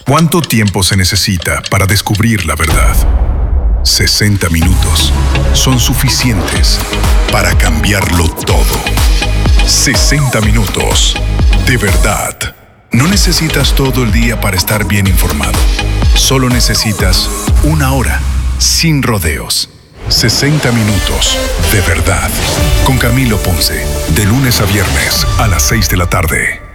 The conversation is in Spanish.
¿Cuánto tiempo se necesita para descubrir la verdad? 60 minutos son suficientes para cambiarlo todo. 60 minutos de verdad. No necesitas todo el día para estar bien informado. Solo necesitas una hora, sin rodeos. 60 minutos de verdad. Con Camilo Ponce, de lunes a viernes a las 6 de la tarde.